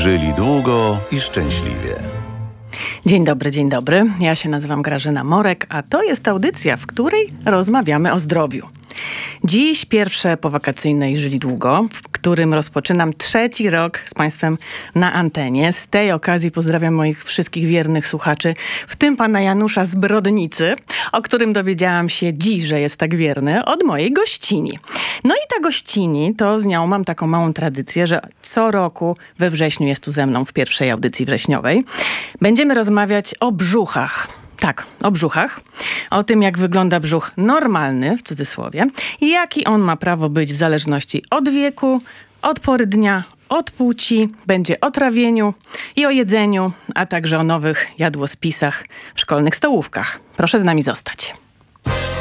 Żyli długo i szczęśliwie. Dzień dobry, dzień dobry. Ja się nazywam Grażyna Morek, a to jest audycja, w której rozmawiamy o zdrowiu. Dziś pierwsze powakacyjne i Żyli długo, w którym rozpoczynam 3. rok z Państwem na antenie. Z tej okazji pozdrawiam moich wszystkich wiernych słuchaczy, w tym pana Janusza z Brodnicy, o którym dowiedziałam się dziś, że jest tak wierny, od mojej gościni. No i ta gościni, to z nią mam taką małą tradycję, że co roku we wrześniu jest tu ze mną w pierwszej audycji wrześniowej. Będziemy rozmawiać o brzuchach. Tak, o brzuchach. O tym, jak wygląda brzuch normalny, w cudzysłowie, i jaki on ma prawo być w zależności od wieku, od pory dnia, od płci. Będzie o trawieniu i o jedzeniu, a także o nowych jadłospisach w szkolnych stołówkach. Proszę z nami zostać.